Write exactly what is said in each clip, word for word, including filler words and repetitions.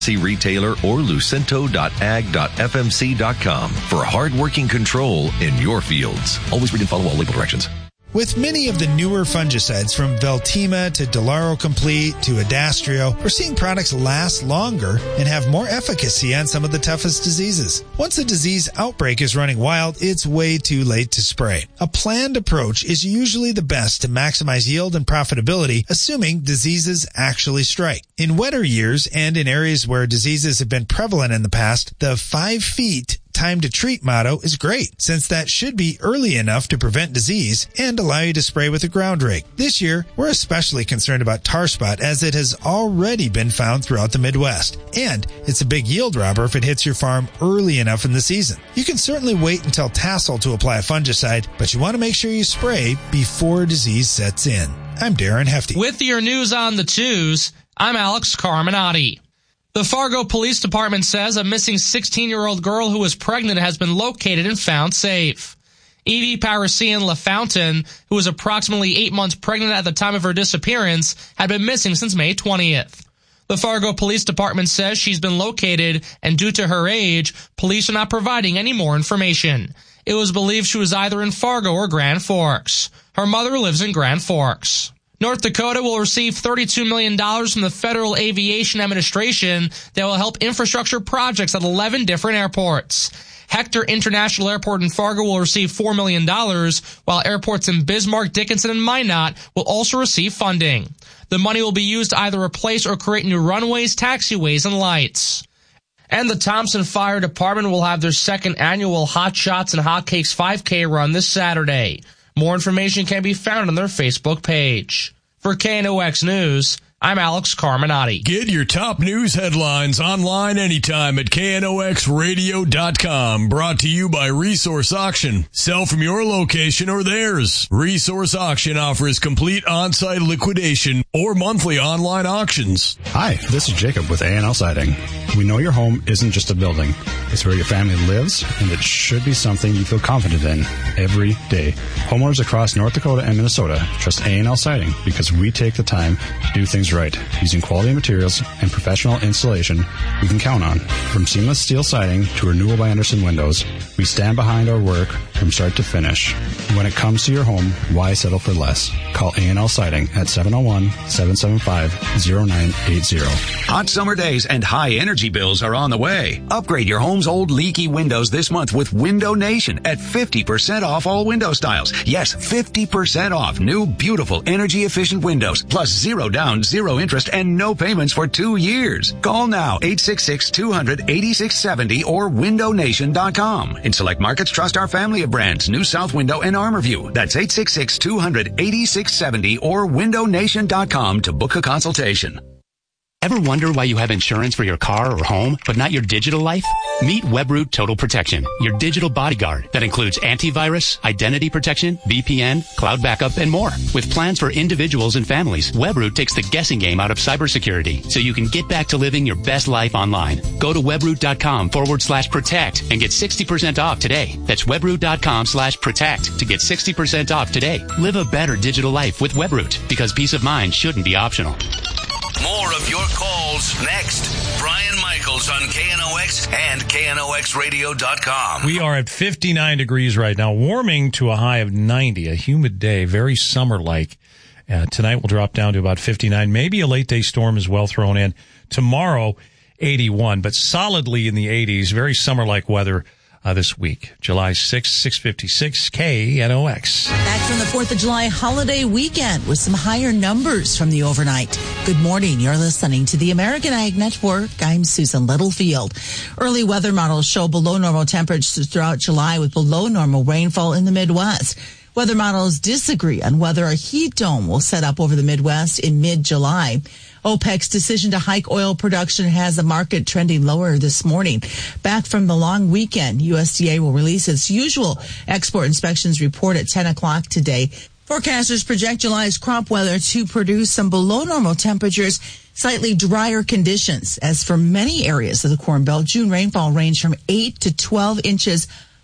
retailer or lucento dot ag dot f m c dot com for hard-working control in your fields. Always read and follow all label directions. With many of the newer fungicides from Veltima to Delaro Complete to Adastrio, we're seeing products last longer and have more efficacy on some of the toughest diseases. Once a disease outbreak is running wild, it's way too late to spray. A planned approach is usually the best to maximize yield and profitability, assuming diseases actually strike. In wetter years and in areas where diseases have been prevalent in the past, the five feet time to treat motto is great, since that should be early enough to prevent disease and allow you to spray with a ground rake. This year, we're especially concerned about tar spot, as it has already been found throughout the Midwest. And it's a big yield robber if it hits your farm early enough in the season. You can certainly wait until tassel to apply a fungicide, but you want to make sure you spray before disease sets in. I'm Darren Hefty. With your news on the twos, I'm Alex Carminati. The Fargo Police Department says a missing sixteen-year-old girl who was pregnant has been located and found safe. Evie Parisian LaFountain, who was approximately eight months pregnant at the time of her disappearance, had been missing since May twentieth. The Fargo Police Department says she's been located, and due to her age, police are not providing any more information. It was believed she was either in Fargo or Grand Forks. Her mother lives in Grand Forks. North Dakota will receive thirty-two million dollars from the Federal Aviation Administration that will help infrastructure projects at eleven different airports. Hector International Airport in Fargo will receive four million dollars, while airports in Bismarck, Dickinson, and Minot will also receive funding. The money will be used to either replace or create new runways, taxiways, and lights. And the Thompson Fire Department will have their second annual Hot Shots and Hotcakes five K run this Saturday. More information can be found on their Facebook page. For K N O X News, I'm Alex Carminati. Get your top news headlines online anytime at K N O X radio dot com. Brought to you by Resource Auction. Sell from your location or theirs. Resource Auction offers complete on-site liquidation or monthly online auctions. Hi, this is Jacob with A and L Siding. We know your home isn't just a building. It's where your family lives, and it should be something you feel confident in every day. Homeowners across North Dakota and Minnesota trust A and L Siding because we take the time to do things right, using quality materials and professional installation we can count on. From seamless steel siding to renewal by Andersen windows, we stand behind our work from start to finish. When it comes to your home, why settle for less? Call A and L Siding at seven oh one, seven seven five, oh nine eight oh. Hot summer days and high energy bills are on the way. Upgrade your home's old leaky windows this month with Window Nation at fifty percent off all window styles. Yes, fifty percent off new, beautiful, energy-efficient windows, plus zero down, zero interest, and no payments for two years. Call now, eight six six, two hundred, eighty-six seventy or window nation dot com. In select markets, trust our family of brands, New South Window and Armorview. That's eight six six, two hundred, eighty-six seventy or window nation dot com to book a consultation. Ever wonder why you have insurance for your car or home, but not your digital life? Meet Webroot Total Protection, your digital bodyguard that includes antivirus, identity protection, V P N, cloud backup, and more. With plans for individuals and families, Webroot takes the guessing game out of cybersecurity so you can get back to living your best life online. Go to webroot.com forward slash protect and get sixty percent off today. That's webroot.com slash protect to get sixty percent off today. Live a better digital life with Webroot, because peace of mind shouldn't be optional. More of your calls next. Brian Michaels on K N O X and K N O X radio dot com. We are at fifty-nine degrees right now, warming to a high of ninety, a humid day, very summer-like. Uh, tonight will drop down to about fifty-nine, maybe a late-day storm as well thrown in. Tomorrow, eighty-one, but solidly in the eighties, very summer-like weather uh, this week. July sixth, six fifty-six, K N O X. Back from the fourth of July holiday weekend with some higher numbers from the overnight. Good morning. You're listening to the American Ag Network. I'm Susan Littlefield. Early weather models show below normal temperatures throughout July with below normal rainfall in the Midwest. Weather models disagree on whether a heat dome will set up over the Midwest in mid-July. OPEC's decision to hike oil production has the market trending lower this morning. Back from the long weekend, U S D A will release its usual export inspections report at ten o'clock today. Forecasters project July's crop weather to produce some below normal temperatures, slightly drier conditions. As for many areas of the Corn Belt, June rainfall ranged from eight to twelve inches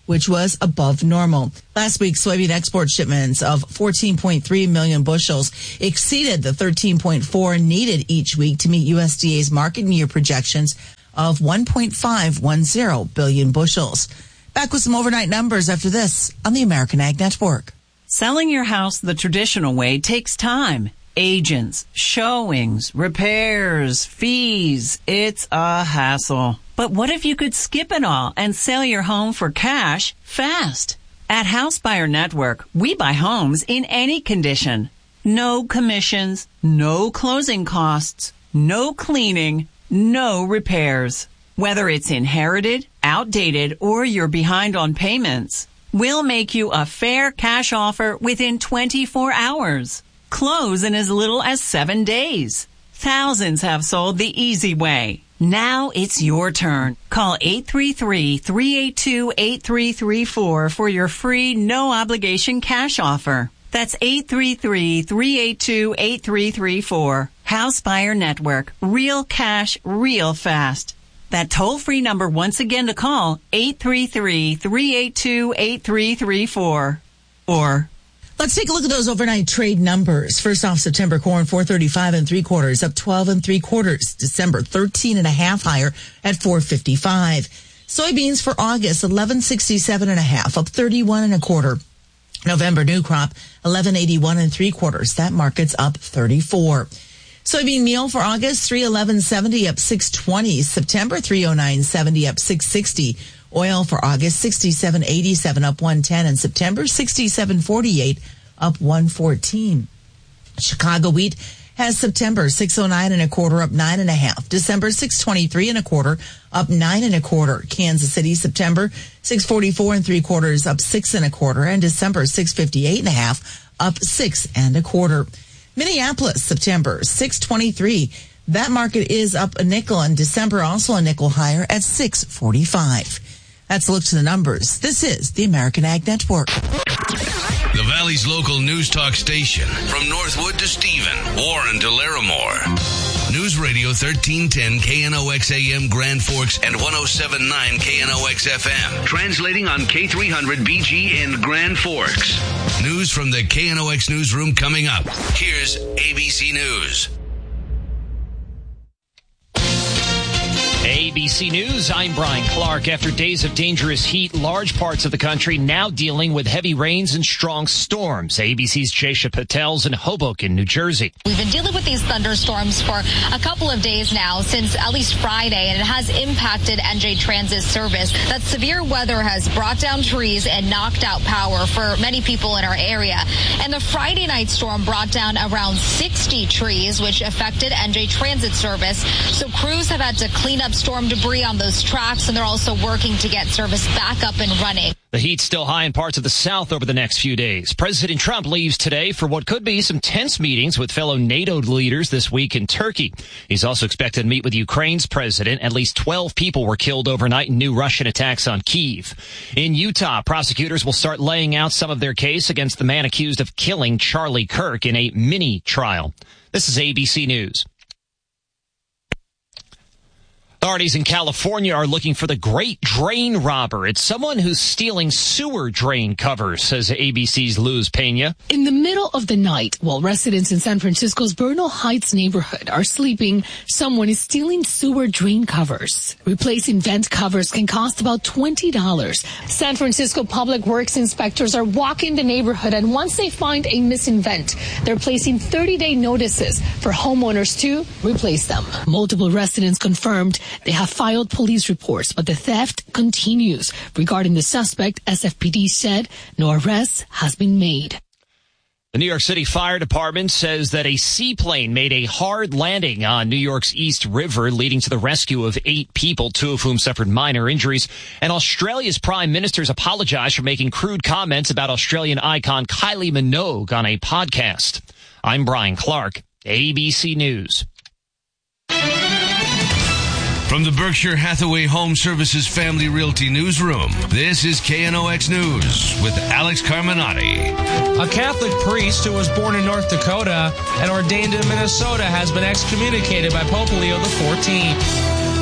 which was above normal. Last week, soybean export shipments of fourteen point three million bushels exceeded the thirteen point four needed each week to meet U S D A's market year projections of one point five one zero billion bushels. Back with some overnight numbers after this on the American Ag Network. Selling your house the traditional way takes time. Agents, showings, repairs, fees. It's a hassle. But what if you could skip it all and sell your home for cash fast? At House Buyer Network, we buy homes in any condition. No commissions, no closing costs, no cleaning, no repairs. Whether it's inherited, outdated, or you're behind on payments, we'll make you a fair cash offer within twenty-four hours. Close in as little as seven days. Thousands have sold the easy way. Now it's your turn. Call eight three three, three eight two, eight three three four for your free, no-obligation cash offer. That's eight three three, three eight two, eight three three four. House Buyer Network. Real cash, real fast. That toll-free number once again to call, eight three three, three eight two, eight three three four. Or... Let's take a look at those overnight trade numbers. First off, September corn four thirty-five and three quarters, up twelve and three quarters. December thirteen and a half higher at four fifty-five. Soybeans for August eleven sixty-seven and a half, up thirty-one and a quarter. November new crop eleven eighty-one and three quarters. That market's up thirty-four. Soybean meal for August three eleven seventy, up six twenty. September three oh nine seventy, up six sixty. Oil for August, sixty-seven eighty-seven, up one ten, and September, sixty-seven forty-eight, up one fourteen. Chicago wheat has September, six oh nine and a quarter, up nine and a half. December, six twenty-three and a quarter, up nine and a quarter. Kansas City, September, six forty-four and three quarters, up six and a quarter, and December, six fifty-eight and a half, up six and a quarter. Minneapolis, September, six twenty-three. That market is up a nickel, and December also a nickel higher at six forty-five. That's a look to the numbers. This is the American Ag Network. The Valley's local news talk station. From Northwood to Stephen, Warren to Larimore. News Radio thirteen ten K N O X A M Grand Forks and one oh seven point nine K N O X F M. Translating on K three hundred B G in Grand Forks. News from the K N O X newsroom coming up. Here's A B C News. A B C News, I'm Brian Clark. After days of dangerous heat, large parts of the country now dealing with heavy rains and strong storms. A B C's Jaysha Patel's in Hoboken, New Jersey. We've been dealing with these thunderstorms for a couple of days now, since at least Friday, and it has impacted N J Transit service. That severe weather has brought down trees and knocked out power for many people in our area. And the Friday night storm brought down around sixty trees, which affected N J Transit service. So crews have had to clean up storm debris on those tracks, and they're also working to get service back up and running. The heat's still high in parts of the South over the next few days. President Trump leaves today for what could be some tense meetings with fellow NATO leaders this week in Turkey. He's also expected to meet with Ukraine's president. At least twelve people were killed overnight in new Russian attacks on Kyiv. In Utah, prosecutors will start laying out some of their case against the man accused of killing Charlie Kirk in a mini trial. This is A B C News. Authorities in California are looking for the great drain robber. It's someone who's stealing sewer drain covers, says A B C's Luz Pena. In the middle of the night, while residents in San Francisco's Bernal Heights neighborhood are sleeping, someone is stealing sewer drain covers. Replacing vent covers can cost about twenty dollars. San Francisco Public Works inspectors are walking the neighborhood, and once they find a missing vent, they're placing thirty-day notices for homeowners to replace them. Multiple residents confirmed they have filed police reports, but the theft continues. Regarding the suspect, S F P D said no arrest has been made. The New York City Fire Department says that a seaplane made a hard landing on New York's East River, leading to the rescue of eight people, two of whom suffered minor injuries. And Australia's Prime Minister's apologized for making crude comments about Australian icon Kylie Minogue on a podcast. I'm Brian Clark, A B C News. From the Berkshire Hathaway Home Services Family Realty Newsroom, this is K N O X News with Alex Carminati. A Catholic priest who was born in North Dakota and ordained in Minnesota has been excommunicated by Pope Leo the fourteenth.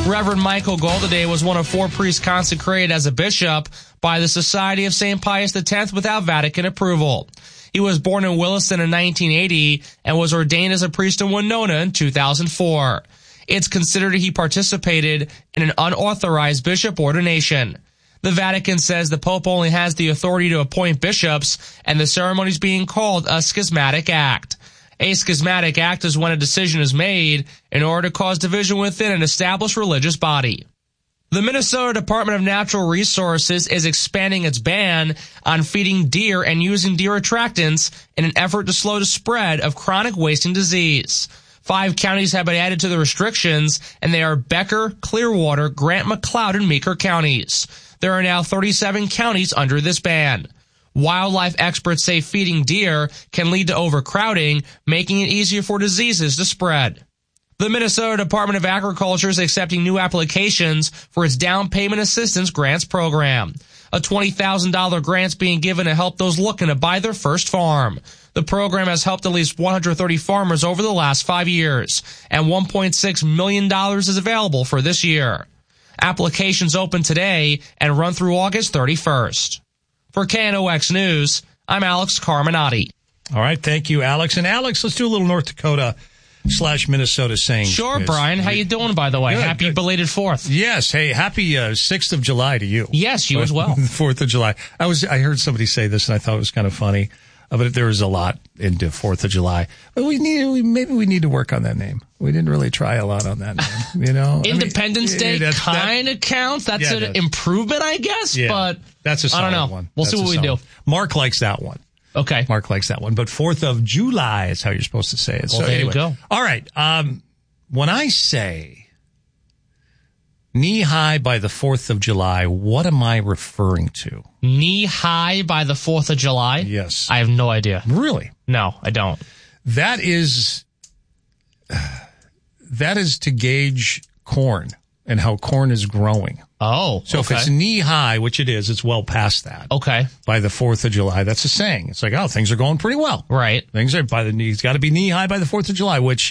Reverend Michael Goldaday was one of four priests consecrated as a bishop by the Society of Saint Pius X without Vatican approval. He was born in Williston in nineteen eighty and was ordained as a priest in Winona in two thousand four. It's considered he participated in an unauthorized bishop ordination. The Vatican says the Pope only has the authority to appoint bishops, and the ceremony is being called a schismatic act. A schismatic act is when a decision is made in order to cause division within an established religious body. The Minnesota Department of Natural Resources is expanding its ban on feeding deer and using deer attractants in an effort to slow the spread of chronic wasting disease. Five counties have been added to the restrictions, and they are Becker, Clearwater, Grant McLeod, and Meeker counties. There are now thirty-seven counties under this ban. Wildlife experts say feeding deer can lead to overcrowding, making it easier for diseases to spread. The Minnesota Department of Agriculture is accepting new applications for its down payment assistance grants program. A twenty thousand dollars grant is being given to help those looking to buy their first farm. The program has helped at least one hundred thirty farmers over the last five years, and one point six million dollars is available for this year. Applications open today and run through August thirty-first. For K N O X News, I'm Alex Carminati. All right, thank you, Alex. And Alex, let's do a little North Dakota slash Minnesota saying. Sure, Brian. How you doing, by the way? Good, happy good. belated Fourth. Yes. Hey, happy uh, sixth of July to you. Yes, you as well. Fourth of July. I was. I heard somebody say this, and I thought it was kind of funny. Uh, but there was a lot into Fourth of July. But we need. We, maybe we need to work on that name. We didn't really try a lot on that name. You know, Independence I mean, Day that, kind of counts. That's yeah, an that's, improvement, I guess. Yeah, but that's a solid I don't know. one. We'll That's see what we do. one. Mark likes that one. Okay. Mark likes that one. But Fourth of July is how you're supposed to say it. Well, so there anyway. you go. All right. Um, when I say knee high by the Fourth of July, what am I referring to? Knee high by the Fourth of July? Yes. I have no idea. Really? No, I don't. That is that is to gauge corn and how corn is growing. Oh, so okay. if it's knee high, which it is, it's well past that. Okay. By the Fourth of July, that's a saying. It's like, oh, things are going pretty well. Right. Things are by the knee. It's got to be knee high by the Fourth of July, which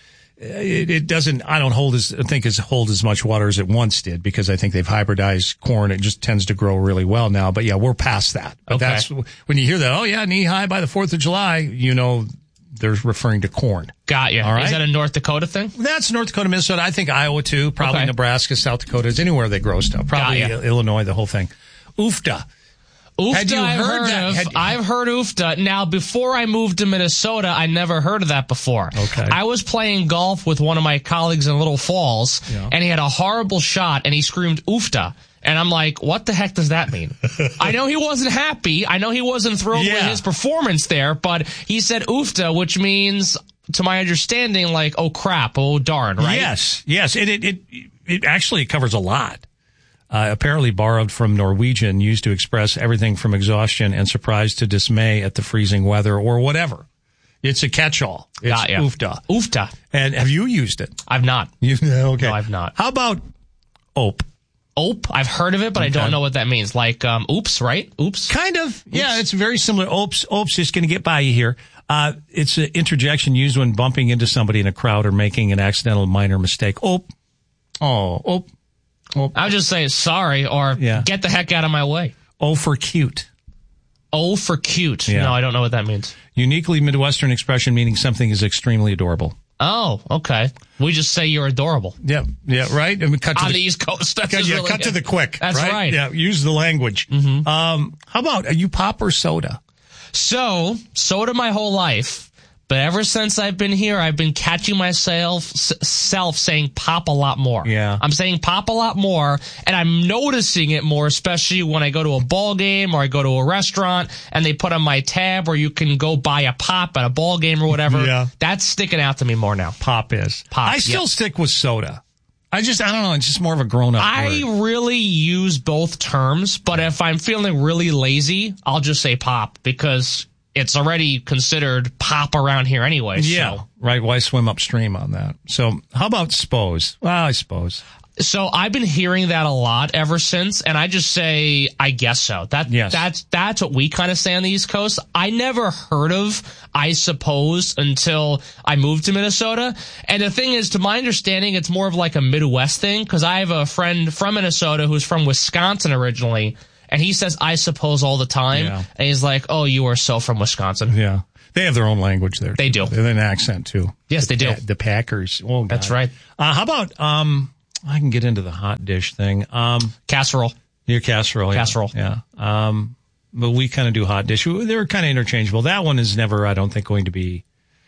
it, it doesn't. I don't hold as I think as hold as much water as it once did because I think they've hybridized corn. It just tends to grow really well now. But yeah, we're past that. But Okay. that's when you hear that. Oh yeah, knee high by the Fourth of July. You know, they're referring to corn. Got you. All right? Is that a North Dakota thing? That's North Dakota, Minnesota. I think Iowa too. Probably Okay. Nebraska, South Dakota. Is anywhere they grow stuff. Probably Got ya. Illinois. The whole thing. Oofta. Oofta, Had you I've heard heard that? of. Had- I've heard Oofta. Now, before I moved to Minnesota, I never heard of that before. Okay. I was playing golf with one of my colleagues in Little Falls, Yeah. and he had a horrible shot, and he screamed Oofta. And I'm like, what the heck does that mean? I know he wasn't happy. I know he wasn't thrilled with Yeah. his performance there, but he said Oofta, which means, to my understanding, like, oh crap, oh darn, right? Yes, yes. It it it, it actually covers a lot. Uh, apparently borrowed from Norwegian, used to express everything from exhaustion and surprise to dismay at the freezing weather or whatever. It's a catch-all. It's Got ya. oofta. Oofta. And have you used it? I've not. You okay? No, I've not. How about ope? Ope? I've heard of it, but I Okay. don't know what that means. Like, um, oops, right? Oops. Kind of. Yeah, it's very similar. Oops, oops, just going to get by you here. Uh, it's an interjection used when bumping into somebody in a crowd or making an accidental minor mistake. Ope. Oh, ope. Ope. I would just say sorry or Yeah. get the heck out of my way. Oh for cute. Oh for cute. Yeah. No, I don't know what that means. Uniquely Midwestern expression meaning something is extremely adorable. Oh, okay. We just say you're adorable. Yeah, yeah, right. And we cut to On the, the East Coast. That's cut, just yeah, really cut to it. the quick. That's right. Yeah, use the language. Mm-hmm. Um, how about are you pop or soda? So, soda my whole life. But ever since I've been here, I've been catching myself s- self saying pop a lot more. Yeah. I'm saying pop a lot more, and I'm noticing it more, especially when I go to a ball game or I go to a restaurant and they put on my tab where you can go buy a pop at a ball game or whatever. Yeah. That's sticking out to me more now. Pop is. Pop, I still yep. stick with soda. I just, I don't know. It's just more of a grown up I word. really use both terms, but if I'm feeling really lazy, I'll just say pop because it's already considered pop around here anyway. Yeah, So. right. Why swim upstream on that? So how about suppose? Well, I suppose. So I've been hearing that a lot ever since, and I just say, I guess so. That, yes. That's that's what we kind of say on the East Coast. I never heard of I suppose until I moved to Minnesota. And the thing is, to my understanding, it's more of like a Midwest thing, because I have a friend from Minnesota who's from Wisconsin originally, and he says I suppose all the time. Yeah. And he's like, oh, you are so from Wisconsin. Yeah. They have their own language there. They do. They have an accent, too. Yes, the, they do. Pa- the Packers. Oh, God. That's right. Uh, how about, um, I can get into the hot dish thing. Um, casserole. Your casserole. Casserole. Yeah. yeah. Um, but we kind of do hot dish. They're kind of interchangeable. That one is never, I don't think, going to be.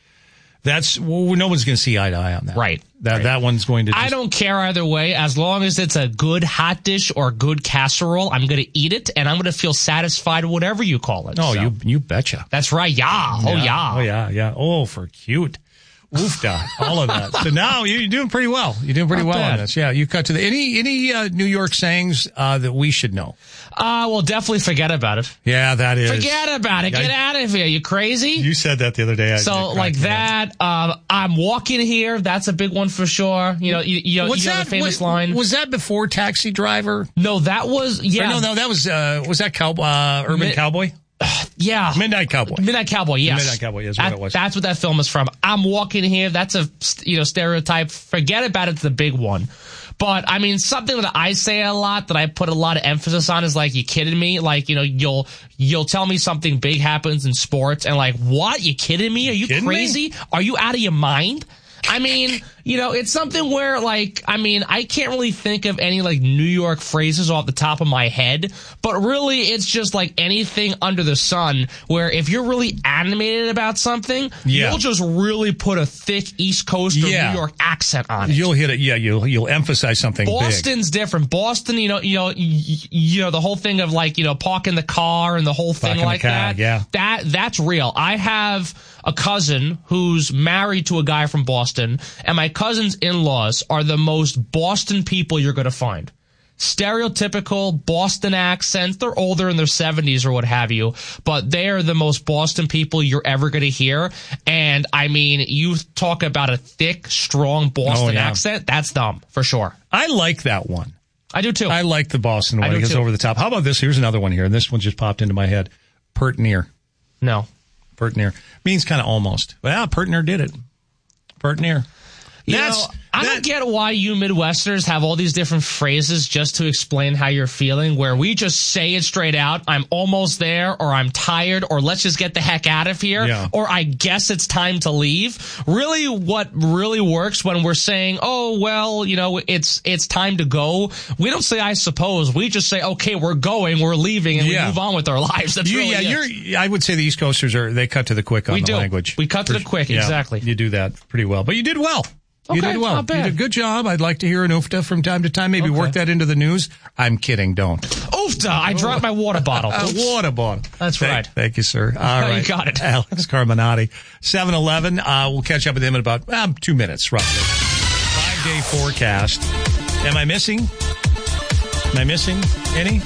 That's, well, no one's going to see eye to eye on that. Right. That right. that one's going to just, I don't care either way. As long as it's a good hot dish or good casserole, I'm going to eat it, and I'm going to feel satisfied whatever you call it. Oh, so. you you betcha. That's right. Yeah. Oh, yeah. yeah. Oh, yeah, yeah. Oh, for cute. Oofda. All of that. So now you're doing pretty well. You're doing pretty Not well bad. on this. Yeah, you cut to the, any, any, uh, New York sayings, uh, that we should know? Uh, well, definitely forget about it. Yeah, that is. Forget about it. Get I, out of here. You crazy? You said that the other day. I, so like that, um, I'm walking here. That's a big one for sure. You know, you, you know, What's you know that? the famous what, line. Was that before Taxi Driver? No, that was, yeah. Or no, no, that was, uh, was that cow, uh, Urban Mid- Cowboy? Yeah. Midnight Cowboy. Midnight Cowboy, yes. Midnight Cowboy is what that, it was. That's what that film is from. I'm walking here. That's a, you know, stereotype. Forget about it. It's the big one. But, I mean, something that I say a lot, that I put a lot of emphasis on, is like, you kidding me? Like, you know, you'll, you'll tell me something big happens in sports, and like, what? You kidding me? Are you Kidding crazy? me? Are you out of your mind? I mean, you know, it's something where, like, I mean, I can't really think of any, like, New York phrases off the top of my head, but really it's just, like, anything under the sun, where if you're really animated about something, Yeah. you'll just really put a thick East Coast or Yeah. New York accent on it. You'll hit it. Yeah, you'll, you'll emphasize something big. Boston's different. Boston, you know, you know, you, you know, the whole thing of, like, you know, parking the car and the whole thing Parking the like car, that. yeah. That, that's real. I have a cousin who's married to a guy from Boston, and my cousin's in-laws are the most Boston people you're going to find. Stereotypical Boston accents. They're older, in their seventies or what have you, but they are the most Boston people you're ever going to hear. And I mean, you talk about a thick, strong Boston Oh, yeah. accent, that's them, for sure. I like that one. I do too. I like the Boston I one. do It goes too. over the top. How about this? Here's another one here. And this one just popped into my head. Pert near. No. Pert near. Means kind of almost. Well, pert near did it. Pert near. You That's, know, I that- don't get why you Midwesterners have all these different phrases just to explain how you're feeling, where we just say it straight out. I'm almost there, or I'm tired, or let's just get the heck out of here, Yeah. or I guess it's time to leave. Really, what really works when we're saying, oh, well, you know, it's it's time to go, we don't say I suppose. We just say, okay, we're going, we're leaving, and Yeah. we move on with our lives. That's You, really yeah, it. you're, I would say the East Coasters are, they cut to the quick on We the do. language. We cut to For- the quick, yeah, exactly. You do that pretty well. But you did well. You Okay, did well. not bad. You did a good job. I'd like to hear an oofta from time to time. Maybe Okay. work that into the news. I'm kidding. Don't. Oofta! I dropped my water bottle. A Oops. water bottle. That's Thank- right. Thank you, sir. All You right. got it. Alex Carminati, seven eleven. Uh, we'll catch up with him in about um, two minutes, roughly. Five-day forecast. Am I missing? Am I missing any?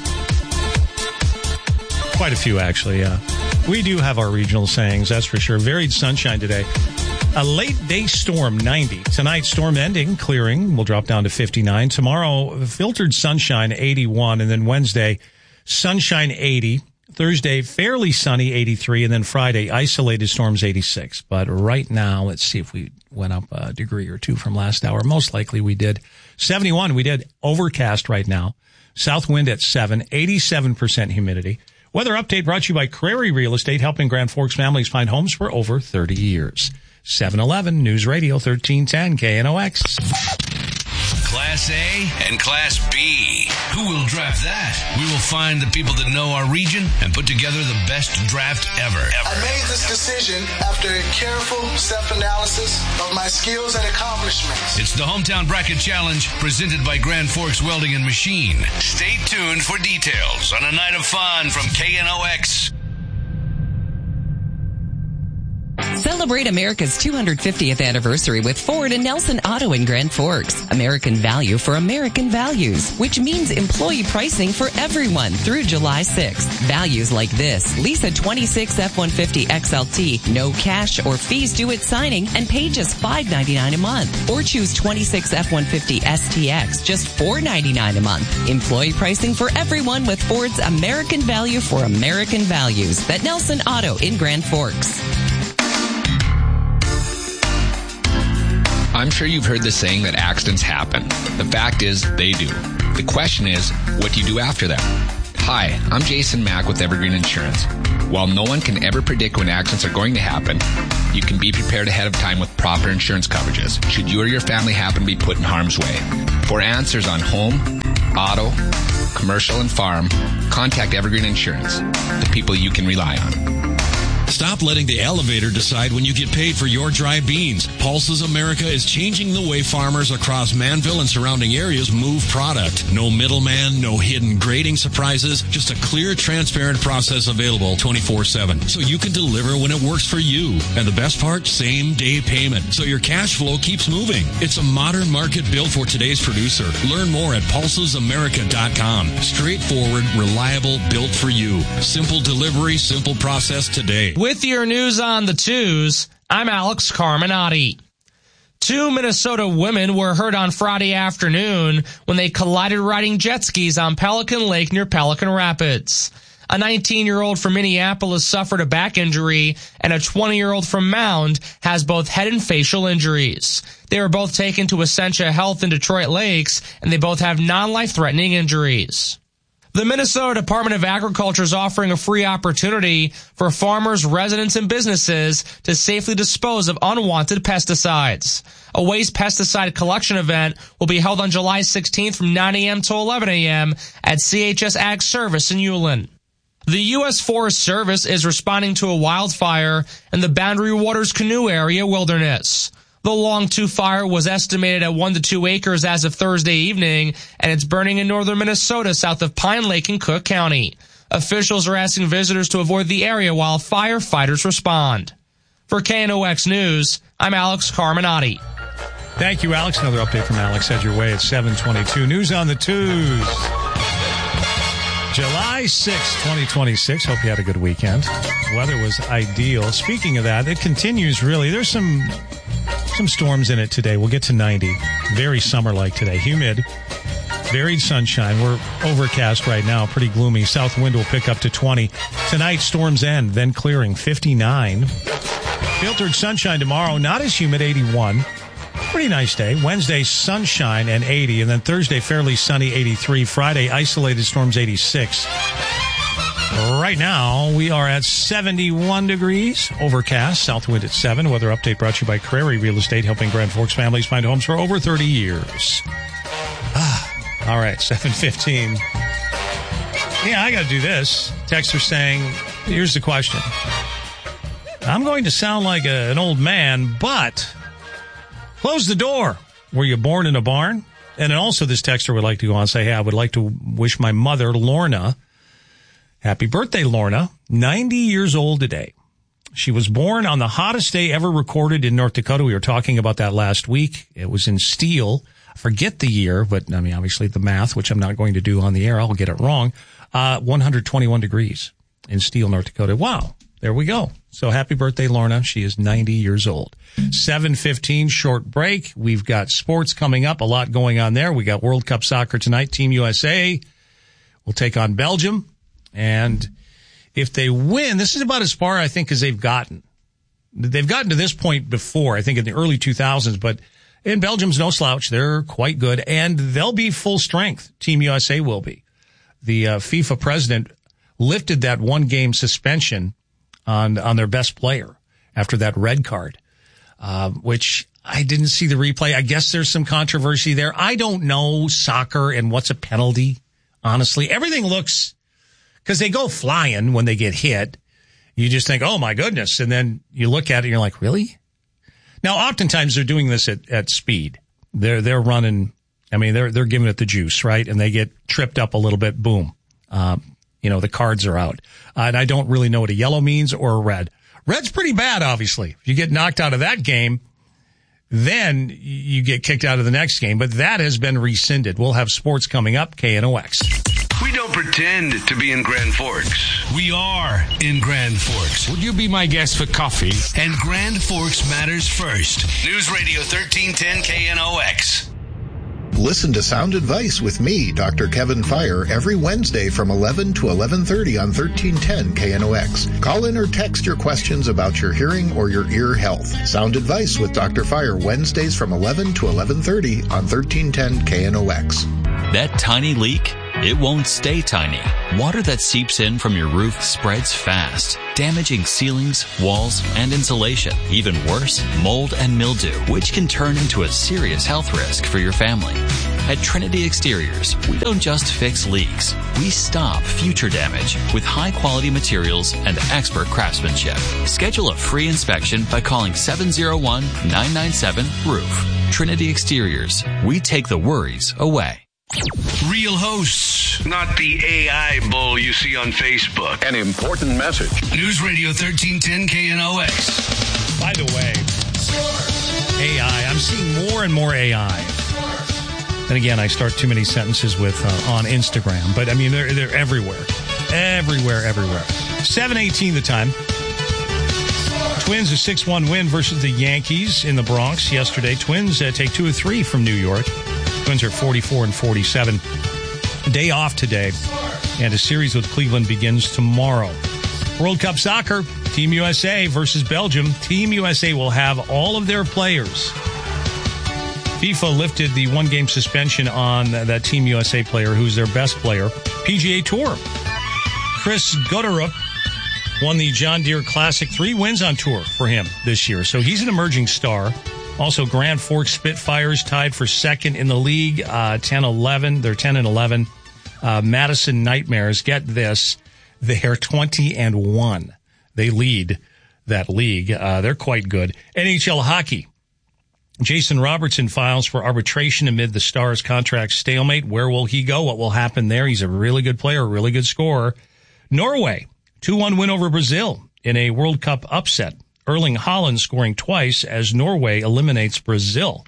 Quite a few, actually, yeah. We do have our regional sayings, that's for sure. Varied sunshine today. A late day storm, ninety. Tonight, storm ending, clearing. We'll drop down to fifty-nine. Tomorrow, filtered sunshine, eighty-one. And then Wednesday, sunshine, eighty. Thursday, fairly sunny, eighty-three. And then Friday, isolated storms, eighty-six. But right now, let's see if we went up a degree or two from last hour. Most likely we did. seventy-one, we did. Overcast right now. South wind at seven, eighty-seven percent humidity. Weather update brought to you by Crary Real Estate, helping Grand Forks families find homes for over thirty years. seven eleven News Radio thirteen ten K N O X. Class A and Class B. Who will draft that? We will find the people that know our region and put together the best draft ever. I made this decision after a careful self-analysis of my skills and accomplishments. It's the Hometown Bracket Challenge presented by Grand Forks Welding and Machine. Stay tuned for details on a night of fun from K N O X. Celebrate America's two hundred fiftieth anniversary with Ford and Nelson Auto in Grand Forks. American value for American values, which means employee pricing for everyone through July sixth. Values like this: lease a twenty-six F one fifty X L T, no cash or fees due at signing, and pay just five ninety-nine a month. Or choose twenty-six F one fifty S T X, just four ninety-nine a month. Employee pricing for everyone with Ford's American value for American values. At Nelson Auto in Grand Forks. I'm sure you've heard the saying that accidents happen. The fact is, they do. The question is, what do you do after them? Hi, I'm Jason Mack with Evergreen Insurance. While no one can ever predict when accidents are going to happen, you can be prepared ahead of time with proper insurance coverages should you or your family happen to be put in harm's way. For answers on home, auto, commercial, and farm, contact Evergreen Insurance, the people you can rely on. Stop letting the elevator decide when you get paid for your dry beans. Pulses America is changing the way farmers across Manville and surrounding areas move product. No middleman, no hidden grading surprises, just a clear, transparent process available twenty-four seven. So you can deliver when it works for you. And the best part, same day payment. So your cash flow keeps moving. It's a modern market built for today's producer. Learn more at pulses america dot com. Straightforward, reliable, built for you. Simple delivery, simple process today. With your news on the twos, I'm Alex Carminati. Two Minnesota women were hurt on Friday afternoon when they collided riding jet skis on Pelican Lake near Pelican Rapids. A nineteen-year-old from Minneapolis suffered a back injury, and a twenty-year-old from Mound has both head and facial injuries. They were both taken to Essentia Health in Detroit Lakes, and they both have non-life-threatening injuries. The Minnesota Department of Agriculture is offering a free opportunity for farmers, residents, and businesses to safely dispose of unwanted pesticides. A waste pesticide collection event will be held on July sixteenth from nine a.m. to eleven a.m. at C H S Ag Service in Ulen. The U S Forest Service is responding to a wildfire in the Boundary Waters Canoe Area wilderness. The Longtooth fire was estimated at one to two acres as of Thursday evening, and it's burning in northern Minnesota south of Pine Lake in Cook County. Officials are asking visitors to avoid the area while firefighters respond. For K N O X News, I'm Alex Carminati. Thank you, Alex. Another update from Alex head your way at seven twenty-two. News on the twos. July sixth, twenty twenty-six. Hope you had a good weekend. Weather was ideal. Speaking of that, it continues really. There's some... Some storms in it today. We'll get to ninety. Very summer-like today. Humid. Varied sunshine. We're overcast right now. Pretty gloomy. South wind will pick up to twenty. Tonight, storms end, then clearing. fifty-nine. Filtered sunshine tomorrow. Not as humid. eighty-one. Pretty nice day. Wednesday, sunshine and eighty. And then Thursday, fairly sunny. eighty-three. Friday, isolated storms. eighty-six. Right now, we are at seventy-one degrees, overcast, south wind at seven. Weather update brought to you by Crary Real Estate, helping Grand Forks families find homes for over thirty years. Ah, all right, seven fifteen. Yeah, I got to do this. Texter saying, here's the question. I'm going to sound like a, an old man, but close the door. Were you born in a barn? And then also this texter would like to go on and say, hey, I would like to wish my mother, Lorna, happy birthday, Lorna. ninety years old today. She was born on the hottest day ever recorded in North Dakota. We were talking about that last week. It was in Steele. I forget the year, but I mean, obviously the math, which I'm not going to do on the air. I'll get it wrong. Uh, one hundred twenty-one degrees in Steele, North Dakota. Wow. There we go. So happy birthday, Lorna. She is ninety years old. seven fifteen, short break. We've got sports coming up. A lot going on there. We got World Cup soccer tonight. Team U S A will take on Belgium. And if they win, this is about as far, I think, as they've gotten. They've gotten to this point before, I think, in the early two thousands. But in Belgium's no slouch. They're quite good. And they'll be full strength. Team U S A will be. The uh, FIFA president lifted that one-game suspension on on their best player after that red card, uh, which I didn't see the replay. I guess there's some controversy there. I don't know soccer and what's a penalty, honestly. Everything looks... Because they go flying when they get hit. You just think, oh, my goodness. And then you look at it and you're like, really? Now, oftentimes they're doing this at, at speed. They're they're running. I mean, they're they're giving it the juice, right? And they get tripped up a little bit. Boom. Um, you know, the cards are out. Uh, and I don't really know what a yellow means or a red. Red's pretty bad, obviously. If you get knocked out of that game, then you get kicked out of the next game. But that has been rescinded. We'll have sports coming up, K N O X. We don't pretend to be in Grand Forks. We are in Grand Forks. Would you be my guest for coffee? And Grand Forks matters first. News Radio thirteen ten K N O X. Listen to Sound Advice with me, Doctor Kevin Fire, every Wednesday from eleven to eleven thirty on thirteen ten K N O X. Call in or text your questions about your hearing or your ear health. Sound Advice with Doctor Fire, Wednesdays from eleven to eleven thirty on thirteen ten K N O X. That tiny leak, it won't stay tiny. Water that seeps in from your roof spreads fast, damaging ceilings, walls, and insulation. Even worse, mold and mildew, which can turn into a serious health risk for your family. At Trinity Exteriors, we don't just fix leaks. We stop future damage with high-quality materials and expert craftsmanship. Schedule a free inspection by calling seven oh one, nine nine seven, roof. Trinity Exteriors. We take the worries away. Real hosts, not the A I bull you see on Facebook. An important message. News Radio thirteen ten K N O X. By the way, A I, I'm seeing more and more A I. And again, I start too many sentences with uh, on Instagram, but I mean, they're, they're everywhere. Everywhere, everywhere. seven eighteen the time. Twins a six one win versus the Yankees in the Bronx yesterday. Twins uh, take two or three from New York. Twins are forty-four and forty-seven. Day off today, and a series with Cleveland begins tomorrow. World Cup Soccer, Team U S A versus Belgium. Team U S A will have all of their players. FIFA lifted the one-game suspension on that Team U S A player, who's their best player. P G A Tour. Chris Gotterup won the John Deere Classic. Three wins on tour for him this year, so he's an emerging star. Also, Grand Forks Spitfires tied for second in the league, uh, ten eleven. They're ten and eleven. Uh, Madison Nightmares, get this, they're twenty and one. They lead that league. Uh, they're quite good. N H L hockey. Jason Robertson files for arbitration amid the Stars contract stalemate. Where will he go? What will happen there? He's a really good player, a really good scorer. Norway, two one win over Brazil in a World Cup upset. Erling Haaland scoring twice as Norway eliminates Brazil.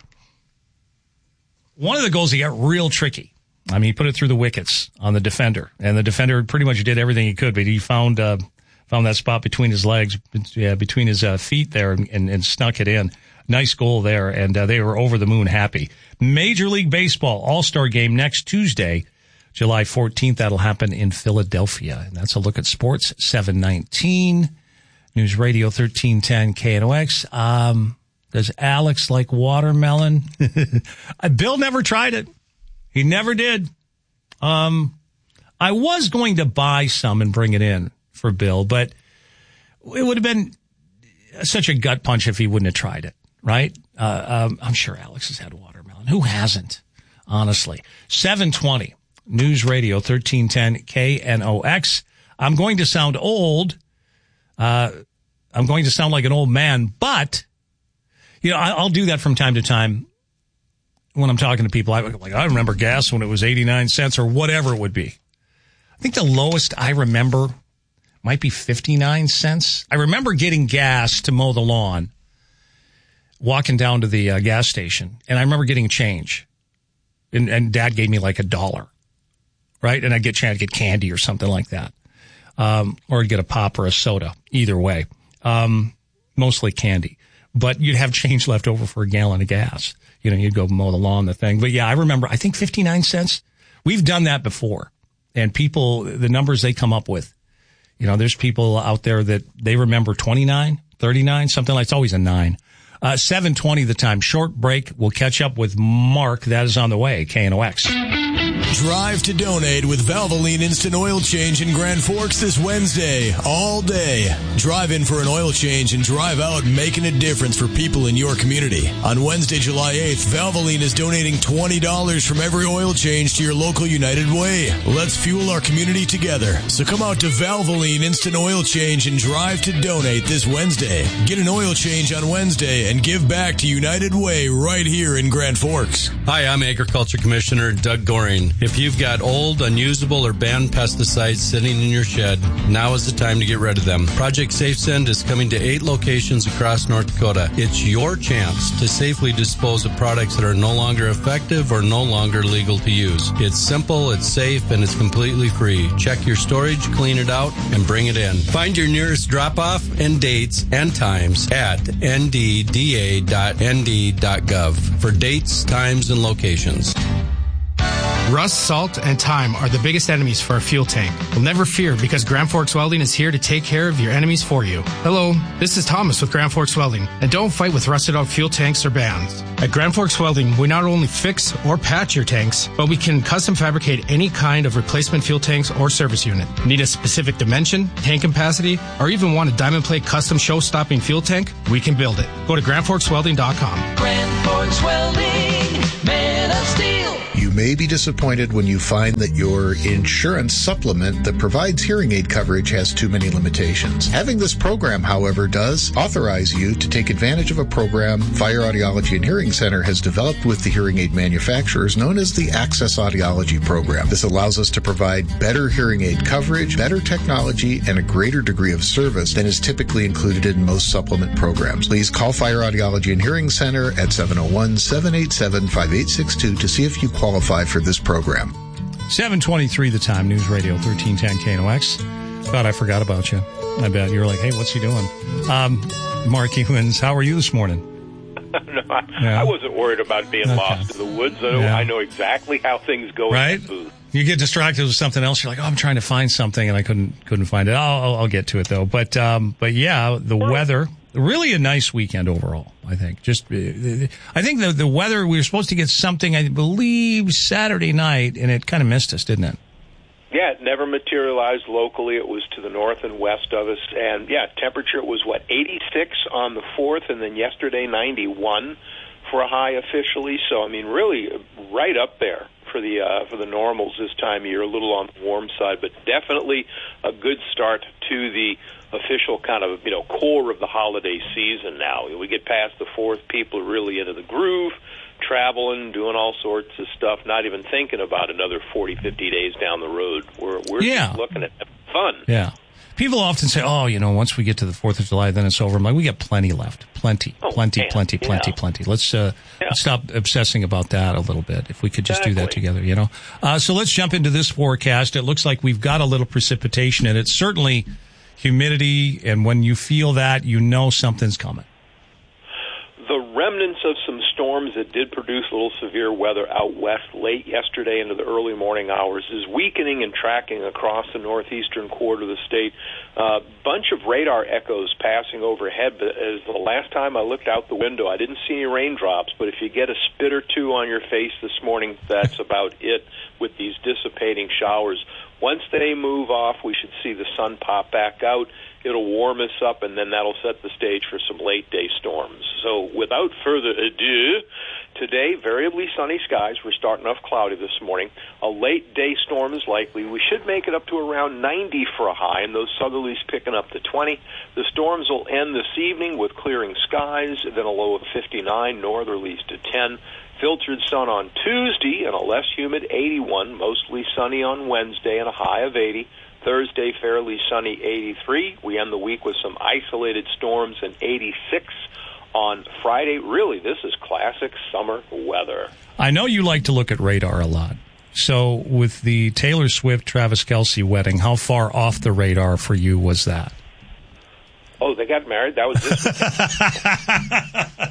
One of the goals, he got real tricky. I mean, he put it through the wickets on the defender, and the defender pretty much did everything he could, but he found uh, found that spot between his legs, yeah, between his uh, feet there, and, and, and snuck it in. Nice goal there, and uh, they were over the moon happy. Major League Baseball All-Star Game next Tuesday, July fourteenth. That'll happen in Philadelphia, and that's a look at sports, seven nineteen. News Radio thirteen ten K N O X. Um, does Alex like watermelon? Bill never tried it. He never did. Um, I was going to buy some and bring it in for Bill, but it would have been such a gut punch if he wouldn't have tried it, right? Uh, um, I'm sure Alex has had watermelon. Who hasn't? Honestly. seven twenty. News Radio thirteen ten K N O X. I'm going to sound old. Uh, I'm going to sound like an old man, but, you know, I'll do that from time to time when I'm talking to people. I, like, I remember gas when it was eighty-nine cents or whatever it would be. I think the lowest I remember might be fifty-nine cents. I remember getting gas to mow the lawn, walking down to the uh, gas station, and I remember getting change. And, and Dad gave me like a dollar, right? And I'd get change, I'd get candy or something like that. Um, or get a pop or a soda, either way. Um, mostly candy. But you'd have change left over for a gallon of gas. You know, you'd go mow the lawn, the thing. But yeah, I remember, I think fifty-nine cents. We've done that before. And people, the numbers they come up with, you know, there's people out there that they remember twenty-nine, thirty-nine, something like, it's always a nine. Uh, seven twenty the time. Short break. We'll catch up with Mark. That is on the way. K N O X. Drive to donate with Valvoline Instant Oil Change in Grand Forks this Wednesday, all day. Drive in for an oil change and drive out making a difference for people in your community. On Wednesday, July eighth, Valvoline is donating twenty dollars from every oil change to your local United Way. Let's fuel our community together. So come out to Valvoline Instant Oil Change and drive to donate this Wednesday. Get an oil change on Wednesday and give back to United Way right here in Grand Forks. Hi, I'm Agriculture Commissioner Doug Goring. If you've got old, unusable, or banned pesticides sitting in your shed, now is the time to get rid of them. Project SafeSend is coming to eight locations across North Dakota. It's your chance to safely dispose of products that are no longer effective or no longer legal to use. It's simple, it's safe, and it's completely free. Check your storage, clean it out, and bring it in. Find your nearest drop-off and dates and times at n d d a dot n d dot gov for dates, times, and locations. Rust, salt, and time are the biggest enemies for a fuel tank. Well, never fear, because Grand Forks Welding is here to take care of your enemies for you. Hello, this is Thomas with Grand Forks Welding, and don't fight with rusted out fuel tanks or bands. At Grand Forks Welding, we not only fix or patch your tanks, but we can custom fabricate any kind of replacement fuel tanks or service unit. Need a specific dimension, tank capacity, or even want a diamond plate custom show-stopping fuel tank? We can build it. Go to grand forks welding dot com. Grand Forks Welding, man of steel. You may be disappointed when you find that your insurance supplement that provides hearing aid coverage has too many limitations. Having this program, however, does authorize you to take advantage of a program Fire Audiology and Hearing Center has developed with the hearing aid manufacturers known as the Access Audiology Program. This allows us to provide better hearing aid coverage, better technology, and a greater degree of service than is typically included in most supplement programs. Please call Fire Audiology and Hearing Center at seven oh one, seven eight seven, five eight six two to see if you qualify for this program. seven twenty-three the time, News Radio thirteen ten K N O X. God, I forgot about you. I bet you were like, hey, what's he doing? Um, Mark Ewins, how are you this morning? no, I, Yeah. I wasn't worried about being Okay. lost in the woods. I know, Yeah. I know exactly how things go Right? in the booth. You get distracted with something else. You're like, oh, I'm trying to find something, and I couldn't couldn't find it. I'll, I'll, I'll get to it, though. But um, but yeah, the weather, really a nice weekend overall, I think. Just, uh, I think the, the weather, we were supposed to get something, I believe, Saturday night, and it kind of missed us, didn't it? Yeah, it never materialized locally. It was to the north and west of us. And, yeah, temperature was, what, eighty-six on the fourth, and then yesterday ninety-one for a high officially. So, I mean, really right up there for the uh, for the normals this time of year, a little on the warm side, but definitely a good start to the official kind of, you know, core of the holiday season now. We get past the fourth, people are really into the groove, traveling, doing all sorts of stuff, not even thinking about another forty, fifty days down the road. We're, we're Yeah. just looking at fun. Yeah. People often say, oh, you know, once we get to the fourth of July, then it's over. I'm like, we got plenty left. Plenty, Oh, plenty, man. plenty, plenty, Yeah. plenty. Let's, uh, Yeah. let's stop obsessing about that a little bit. If we could just do that Exactly. together, you know? Uh, so let's jump into this forecast. It looks like we've got a little precipitation, and it's certainly humidity. And when you feel that, you know something's coming. The remnants of some storms that did produce a little severe weather out west late yesterday into the early morning hours is weakening and tracking across the northeastern quarter of the state. A uh, bunch of radar echoes passing overhead, but as the last time I looked out the window, I didn't see any raindrops, but if you get a spit or two on your face this morning, that's about it with these dissipating showers. Once they move off, we should see the sun pop back out. It'll warm us up, and then that'll set the stage for some late-day storms. So without further ado, today, variably sunny skies. We're starting off cloudy this morning. A late-day storm is likely. We should make it up to around ninety for a high, and those southerlies picking up to twenty. The storms will end this evening with clearing skies, then a low of fifty-nine, northerlies to ten. Filtered sun on Tuesday and a less humid eighty-one, mostly sunny on Wednesday and a high of eighty. Thursday, fairly sunny eighty-three. We end the week with some isolated storms and eighty-six on Friday. Really, this is classic summer weather. I know you like to look at radar a lot. So with the Taylor Swift-Travis Kelce wedding, how far off the radar for you was that? Oh, they got married? That was this week.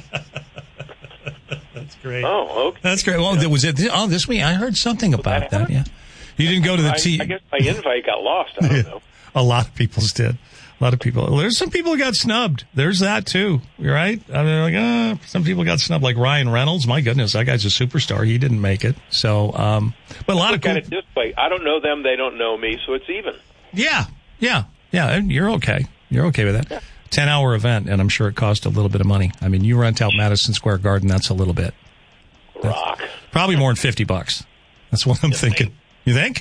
That's great. Oh, okay. That's great. Well, was it? Oh, this week I heard something about that. Yeah, you didn't go to the I, T. I guess my invite got lost. I don't know. A lot of people's did. A lot of people. There's some people who got snubbed. There's that too. You're right. I mean, like, uh, some people got snubbed, like Ryan Reynolds. My goodness, that guy's a superstar. He didn't make it. So, um, but a lot Look of cool. at it this way. I don't know them. They don't know me. So it's even. Yeah, yeah, yeah. and You're okay. You're okay with that. Yeah. Ten hour event, and I'm sure it cost a little bit of money. I mean, you rent out Madison Square Garden. That's a little bit. That's Rock. Probably more than fifty bucks. That's what I'm thinking. You think?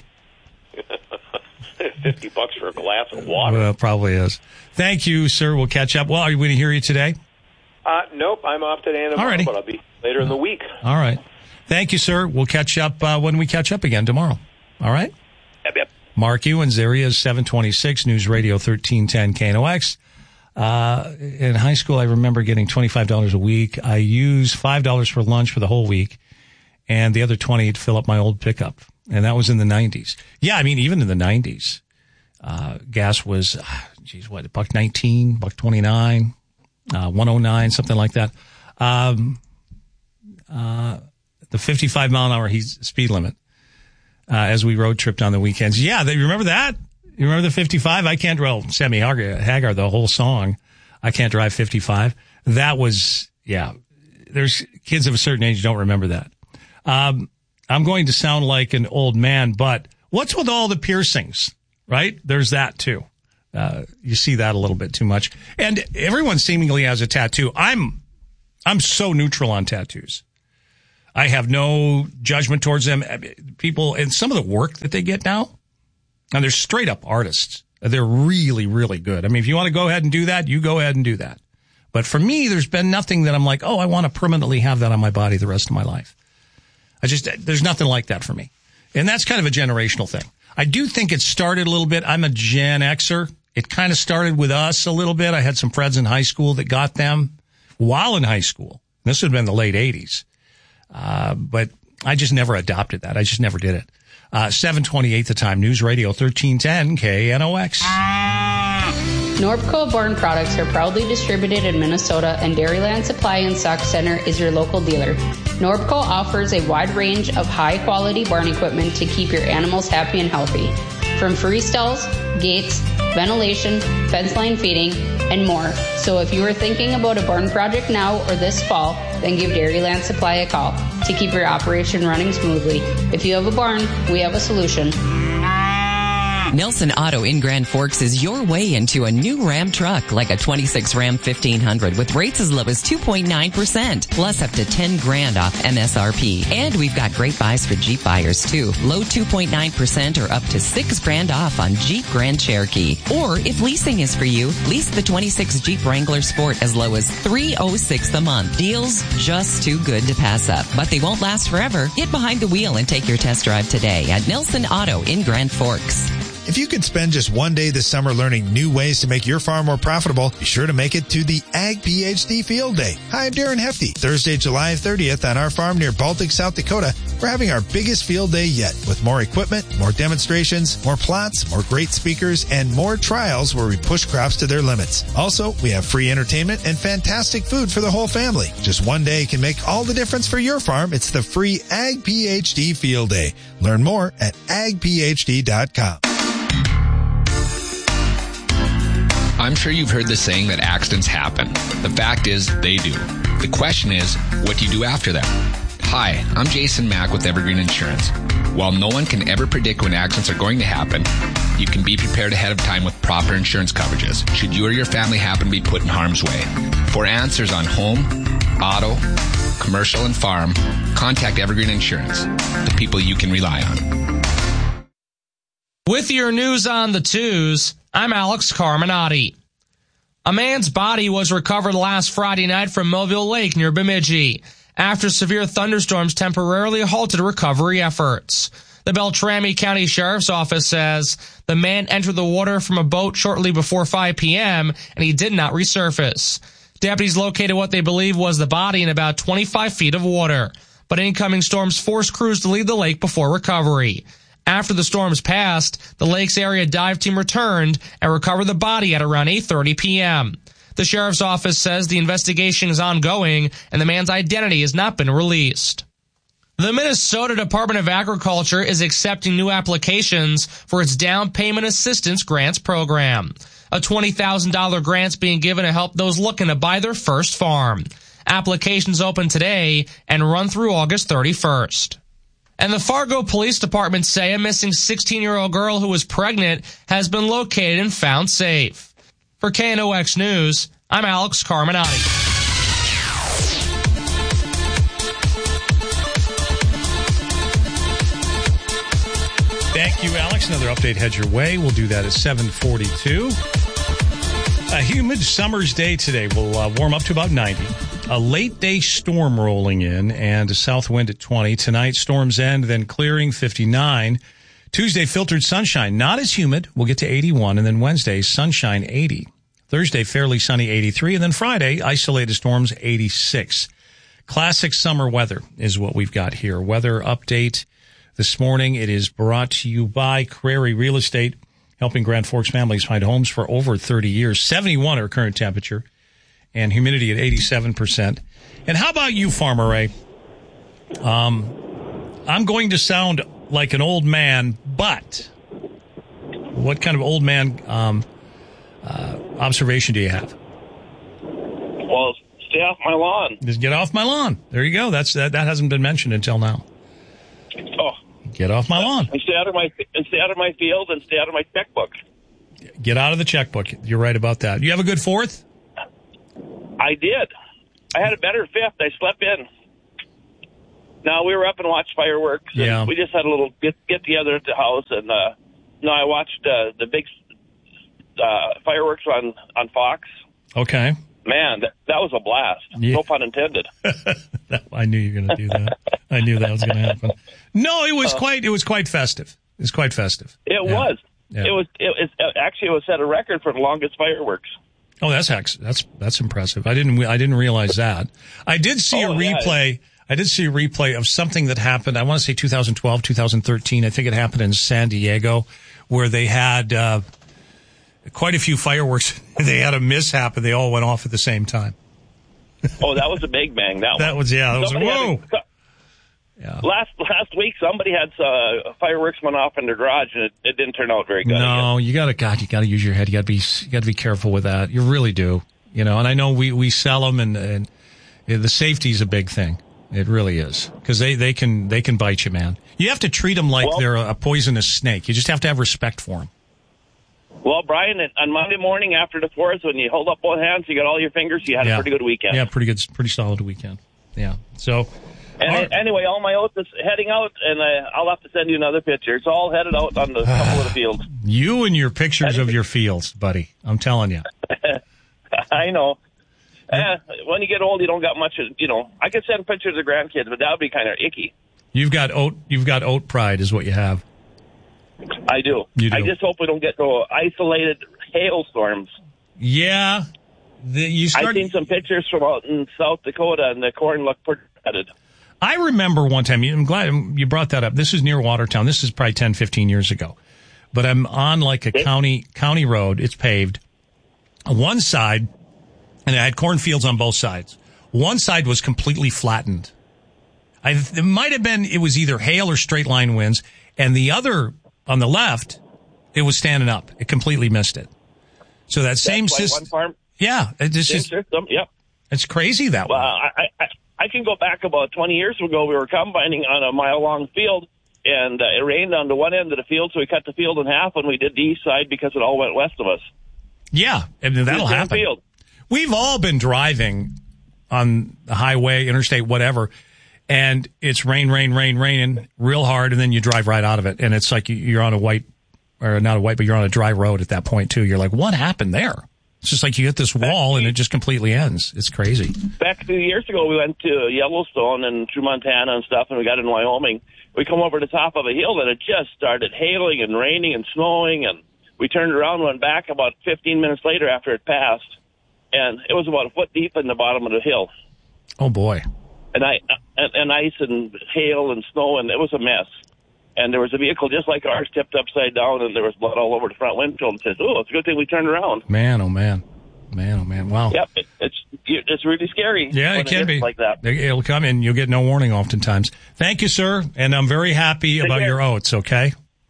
Fifty bucks for a glass of water. Well, it probably is. Thank you, sir. We'll catch up. Well, are we going to hear you today? Uh, nope, I'm off today tomorrow, Alrighty. but I'll be later in the week. All right. Thank you, sir. We'll catch up uh, when we catch up again tomorrow. All right? Yep, yep. Mark Ewens, there he is, seven twenty-six, News Radio thirteen ten K N O X. Uh, in high school, I remember getting twenty-five dollars a week. I used five dollars for lunch for the whole week, and the other twenty to fill up my old pickup. And that was in the nineties. Yeah, I mean, even in the nineties, uh, gas was, geez, what, buck nineteen, buck twenty-nine, uh, one oh nine, something like that. Um, uh, the fifty-five mile an hour he's speed limit, uh, as we road tripped on the weekends. Yeah, they remember that? You remember the fifty-five? I can't, well, Sammy Hagar, the whole song, I can't drive fifty-five. That was, yeah, there's kids of a certain age who don't remember that. Um, I'm going to sound like an old man, but what's with all the piercings, right? There's that too. Uh, you see that a little bit too much. And everyone seemingly has a tattoo. I'm, I'm so neutral on tattoos. I have no judgment towards them. People, and some of the work that they get now, and they're straight up artists. They're really, really good. I mean, if you want to go ahead and do that, you go ahead and do that. But for me, there's been nothing that I'm like, oh, I want to permanently have that on my body the rest of my life. I just, there's nothing like that for me. And that's kind of a generational thing. I do think it started a little bit. I'm a Gen Xer. It kind of started with us a little bit. I had some friends in high school that got them while in high school. This would have been the late eighties. Uh, but I just never adopted that. I just never did it. Uh, seven twenty-eight the time, News Radio thirteen ten K N O X. Norbco Born products are proudly distributed in Minnesota, and Dairyland Supply and Stock Center is your local dealer. Norbco offers a wide range of high-quality barn equipment to keep your animals happy and healthy. From free stalls, gates, ventilation, fence line feeding, and more. So if you are thinking about a barn project now or this fall, then give Dairyland Supply a call to keep your operation running smoothly. If you have a barn, we have a solution. Nelson Auto in Grand Forks is your way into a new Ram truck, like a twenty-six Ram fifteen hundred with rates as low as two point nine percent, plus up to ten grand off M S R P. And we've got great buys for Jeep buyers too. Low two point nine percent or up to six grand off on Jeep Grand Cherokee. Or if leasing is for you, lease the twenty-six Jeep Wrangler Sport as low as three hundred six dollars a month. Deals just too good to pass up, but they won't last forever. Get behind the wheel and take your test drive today at Nelson Auto in Grand Forks. If you could spend just one day this summer learning new ways to make your farm more profitable, be sure to make it to the Ag PhD Field Day. Hi, I'm Darren Hefty. Thursday, July thirtieth on our farm near Baltic, South Dakota, we're having our biggest field day yet with more equipment, more demonstrations, more plots, more great speakers, and more trials where we push crops to their limits. Also, we have free entertainment and fantastic food for the whole family. Just one day can make all the difference for your farm. It's the free Ag PhD Field Day. Learn more at ag p h d dot com. I'm sure you've heard the saying that accidents happen. The fact is, they do. The question is, what do you do after them? Hi, I'm Jason Mack with Evergreen Insurance. While no one can ever predict when accidents are going to happen, you can be prepared ahead of time with proper insurance coverages, should you or your family happen to be put in harm's way. For answers on home, auto, commercial, and farm, contact Evergreen Insurance, the people you can rely on. With your news on the twos, I'm Alex Carminati. A man's body was recovered last Friday night from Mobile Lake near Bemidji after severe thunderstorms temporarily halted recovery efforts. The Beltrami County Sheriff's Office says the man entered the water from a boat shortly before five p.m. and he did not resurface. Deputies located what they believe was the body in about twenty-five feet of water, but incoming storms forced crews to leave the lake before recovery. After the storms passed, the lake's area dive team returned and recovered the body at around eight thirty p.m. The sheriff's office says the investigation is ongoing and the man's identity has not been released. The Minnesota Department of Agriculture is accepting new applications for its down payment assistance grants program. A twenty thousand dollars grant's being given to help those looking to buy their first farm. Applications open today and run through August thirty-first. And the Fargo Police Department say a missing sixteen-year-old girl who was pregnant has been located and found safe. For K N O X News, I'm Alex Carminati. Thank you, Alex. Another update heads your way. We'll do that at seven forty-two. A humid summer's day today will uh, warm up to about ninety. A late day storm rolling in and a south wind at twenty. Tonight, storms end, then clearing, fifty-nine. Tuesday, filtered sunshine, not as humid. We'll get to eighty-one. And then Wednesday, sunshine, eighty. Thursday, fairly sunny, eighty-three. And then Friday, isolated storms, eighty-six. Classic summer weather is what we've got here. Weather update this morning. It is brought to you by Crary Real Estate, helping Grand Forks families find homes for over thirty years. seventy-one our current temperature, and humidity at eighty-seven percent. And how about you, Farmer Ray? Um, I'm going to sound like an old man, but what kind of old man um, uh, observation do you have? Well, stay off my lawn. Just get off my lawn. There you go. That's that. That hasn't been mentioned until now. Oh, get off my lawn. And stay out of my and stay out of my field and stay out of my checkbook. Get out of the checkbook. You're right about that. You have a good fourth? I did. I had a better fifth. I slept in. Now, we were up and watched fireworks. And yeah. We just had a little get get together at the house, and uh, no, I watched uh, the big uh, fireworks on, on Fox. Okay. Man, that, that was a blast. Yeah. No pun intended. I knew you were going to do that. I knew that was going to happen. No, it was Uh, quite. It was quite festive. It was quite festive. It Yeah. was. Yeah. It was. It, it, actually, it was set a record for the longest fireworks. Oh, that's hex. That's that's impressive. I didn't I didn't realize that. I did see Oh, a yeah. replay. I did see a replay of something that happened. I want to say two thousand twelve, two thousand thirteen. I think it happened in San Diego, where they had uh, quite a few fireworks. They had a mishap, and they all went off at the same time. Oh, that was a big bang. That, That one. was yeah. That was Somebody whoa. had a- Yeah. Last last week, somebody had uh, fireworks went off in their garage, and it, it didn't turn out very good. No, you gotta, God, you gotta use your head. You gotta be, you gotta be careful with that. You really do. You know, and I know we, we sell them, and, and the safety's a big thing. It really is. Cause they, they can, they can bite you, man. You have to treat them like Well- they're a poisonous snake. You just have to have respect for them. Well, Brian, on Monday morning after the fourth, when you hold up both hands, you got all your fingers, you had Yeah. a pretty good weekend. Yeah, pretty good, pretty solid weekend. Yeah. So, And all right. anyway, all my oats is heading out, and uh, I'll have to send you another picture. It's all headed out on the couple of the fields. you and your pictures of your fields, buddy. I'm telling you. I know. Eh, when you get old, you don't got much. You know, I could send pictures of grandkids, but that would be kind of icky. You've got oat, you've got oat pride is what you have. I do. You do. I just hope we don't get no isolated hailstorms. Yeah. The, you start. I've seen some pictures from out in South Dakota, and the corn looked pretty headed. I I remember one time, I'm glad you brought that up. This is near Watertown. This is probably ten, fifteen years ago. But I'm on like a county county road. It's paved. On one side, and it had cornfields on both sides. One side was completely flattened. I, it might have been, it was either hail or straight line winds. And the other, on the left, it was standing up. It completely missed it. So that same That's why system. one farm, Yeah. It's same just, system. Yep. it's crazy that Well, way. I, I I can go back about twenty years ago. We were combining on a mile long field, and uh, it rained on the one end of the field, so we cut the field in half, and we did the east side because it all went west of us. Yeah. And that'll The same happen. Field. We've all been driving on the highway, interstate, whatever, and it's rain, rain, rain, raining real hard, and then you drive right out of it, and it's like you're on a white, or not a white, but you're on a dry road at that point, too. You're like, what happened there? It's just like you hit this wall, and it just completely ends. It's crazy. Back a few years ago, we went to Yellowstone and through Montana and stuff, and we got in Wyoming. We come over the top of a hill, and it just started hailing and raining and snowing, and we turned around and went back about fifteen minutes later after it passed, and it was about a foot deep in the bottom of the hill. Oh, boy. And, I, and, and ice and hail and snow, and it was a mess. And there was a vehicle just like ours tipped upside down, and there was blood all over the front windshield. And says, "Oh, it's a good thing we turned around." Man, oh, man. Man, oh, man. Wow. Yep, it, it's it's really scary. Yeah, when it can hits be. like that. It'll come and you'll get no warning oftentimes. Thank you, sir. And I'm very happy Take about care. your oats, okay?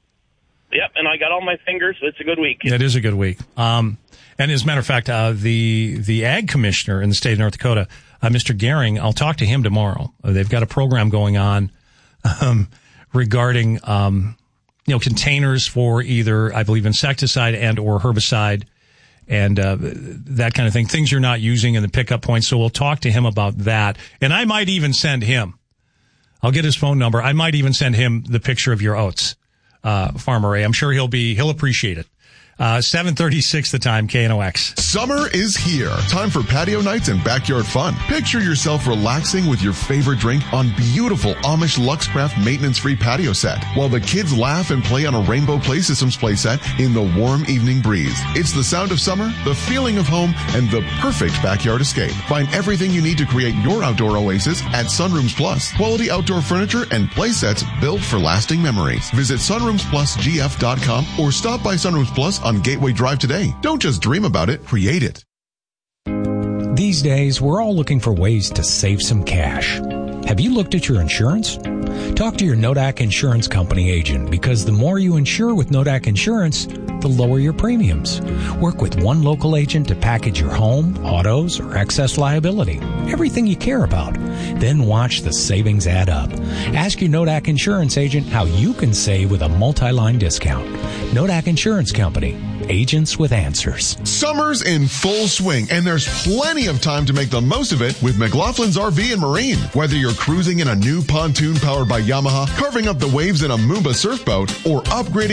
Yep, and I got all my fingers. So it's a good week. It is a good week. Um, and as a matter of fact, uh, the, the ag commissioner in the state of North Dakota, uh, Mister Gehring, I'll talk to him tomorrow. Uh, they've got a program going on, um, regarding, um, you know, containers for either, I believe, insecticide and or herbicide and, uh, that kind of thing. Things you're not using in the pickup points. So we'll talk to him about that. And I might even send him, I'll get his phone number. I might even send him the picture of your oats, uh, Farmer Ray. I'm sure he'll be, he'll appreciate it. Uh, seven thirty-six the time, K N O X. Summer is here. Time for patio nights and backyard fun. Picture yourself relaxing with your favorite drink on beautiful Amish Luxcraft maintenance-free patio set, while the kids laugh and play on a Rainbow Play Systems playset in the warm evening breeze. It's the sound of summer, the feeling of home, and the perfect backyard escape. Find everything you need to create your outdoor oasis at Sunrooms Plus. Quality outdoor furniture and play sets built for lasting memories. Visit sunrooms plus g f dot com or stop by Sunrooms Plus on Gateway Drive today. Don't just dream about it, create it. These days, we're all looking for ways to save some cash. Have you looked at your insurance? Talk to your Nodak Insurance Company agent, because the more you insure with Nodak Insurance, the lower your premiums. Work with one local agent to package your home, autos, or excess liability, everything you care about. Then watch the savings add up. Ask your Nodak Insurance agent how you can save with a multi-line discount. Nodak Insurance Company. Agents with answers. Summer's in full swing, and there's plenty of time to make the most of it with McLaughlin's R V and Marine. Whether you're cruising in a new pontoon powered by Yamaha, carving up the waves in a Moomba surfboat, or upgrading